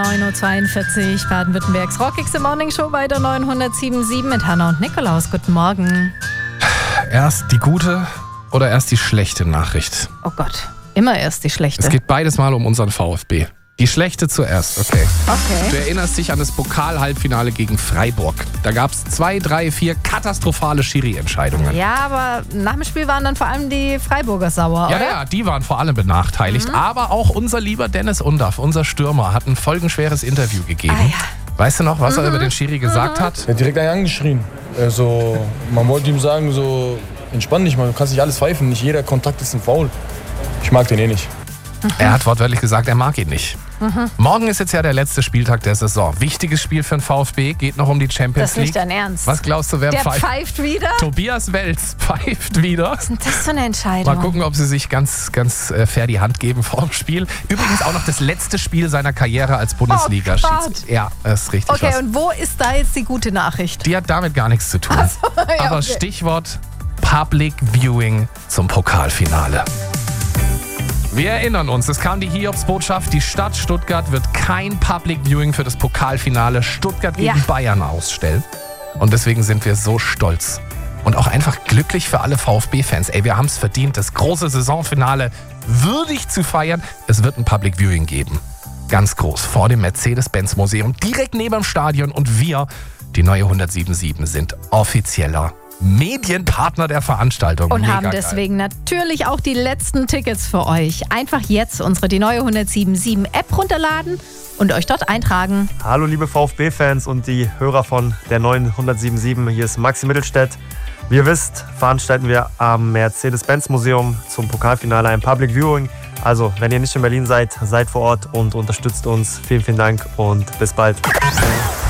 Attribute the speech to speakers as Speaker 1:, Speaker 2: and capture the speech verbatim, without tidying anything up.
Speaker 1: neun Uhr zweiundvierzig, Baden-Württembergs Rockigste Morning Show bei der neunhundertsieben Komma sieben mit Hanna und Nikolaus. Guten Morgen.
Speaker 2: Erst die gute oder erst die schlechte Nachricht?
Speaker 1: Oh Gott, immer erst die schlechte.
Speaker 2: Es geht beides mal um unseren VfB. Die schlechte zuerst, okay.
Speaker 1: Okay.
Speaker 2: Du erinnerst dich an das Pokal-Halbfinale gegen Freiburg. Da gab es zwei, drei, vier katastrophale Schiri-Entscheidungen.
Speaker 1: Ja, aber nach dem Spiel waren dann vor allem die Freiburger sauer,
Speaker 2: Ja,
Speaker 1: oder?
Speaker 2: ja, die waren vor allem benachteiligt.
Speaker 1: Mhm.
Speaker 2: Aber auch unser lieber Dennis Undaff, unser Stürmer, hat ein folgenschweres Interview gegeben.
Speaker 1: Ah, ja.
Speaker 2: Weißt du noch, was
Speaker 1: Mhm.
Speaker 2: er über den Schiri gesagt
Speaker 1: Mhm.
Speaker 2: hat?
Speaker 3: Er hat direkt einen angeschrien. Also, man wollte ihm sagen, so, entspann dich mal, du kannst nicht alles pfeifen. Nicht jeder Kontakt ist ein Foul. Ich mag den eh nicht.
Speaker 1: Mhm.
Speaker 2: Er hat wortwörtlich gesagt, er mag ihn nicht.
Speaker 1: Mhm.
Speaker 2: Morgen ist jetzt ja der letzte Spieltag der Saison. Wichtiges Spiel für den VfB, geht noch um die Champions
Speaker 1: Das ist nicht
Speaker 2: League.
Speaker 1: dein Ernst.
Speaker 2: Was glaubst du, wer
Speaker 1: Der
Speaker 2: pfeift?
Speaker 1: pfeift wieder?
Speaker 2: Tobias Welz pfeift wieder.
Speaker 1: Was ist denn das für eine Entscheidung?
Speaker 2: Mal gucken, ob sie sich ganz, ganz äh, fair die Hand geben vor dem Spiel. Übrigens auch noch das letzte Spiel seiner Karriere als Bundesliga-Schiedsrichter. Ja, das ist richtig
Speaker 1: Okay,
Speaker 2: was.
Speaker 1: und wo ist da jetzt die gute Nachricht?
Speaker 2: Die hat damit gar nichts zu tun.
Speaker 1: Ach so, ja,
Speaker 2: Aber
Speaker 1: okay.
Speaker 2: Stichwort Public Viewing zum Pokalfinale. Wir erinnern uns, es kam die Hiobsbotschaft, die Stadt Stuttgart wird kein Public Viewing für das Pokalfinale Stuttgart gegen
Speaker 1: Ja.
Speaker 2: Bayern ausstellen. Und deswegen sind wir so stolz. Und auch einfach glücklich für alle VfB-Fans. Ey, wir haben es verdient, das große Saisonfinale würdig zu feiern. Es wird ein Public Viewing geben. Ganz groß, vor dem Mercedes-Benz-Museum, direkt neben dem Stadion. Und wir, die neue hundertsieben Komma sieben, sind offizieller Medienpartner der Veranstaltung.
Speaker 1: Und
Speaker 2: Mega
Speaker 1: haben
Speaker 2: geil.
Speaker 1: deswegen natürlich auch die letzten Tickets für euch. Einfach jetzt unsere die neue hundertsieben Komma sieben App runterladen und euch dort eintragen.
Speaker 4: Hallo liebe VfB-Fans und die Hörer von der neuen hundertsieben Komma sieben. Hier ist Maxi Mittelstädt. Wie ihr wisst, veranstalten wir am Mercedes-Benz-Museum zum Pokalfinale ein Public Viewing. Also, wenn ihr nicht in Berlin seid, seid vor Ort und unterstützt uns. Vielen, vielen Dank und bis bald.